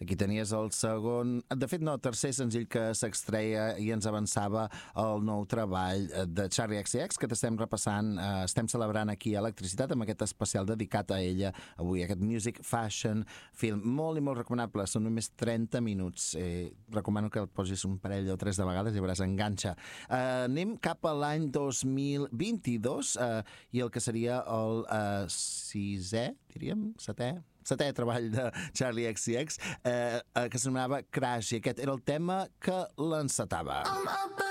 Aquí tenies el segon, de fet no, tercer senzill que s'extreia i ens avançava el nou treball de Charli XCX que t'estem repassant, estem celebrant aquí a Electricitat amb aquest especial dedicat a ella avui, aquest Music Fashion film, molt i molt recomanable, són només 30 minuts, recomano que el posis un parell o tres de vegades i veuràs, enganxa. Anem cap a l'any 2022 i el que seria el sisè, diríem, setè treball de Charli XCX que s'anomenava Crash, i aquest era el tema que l'encetava.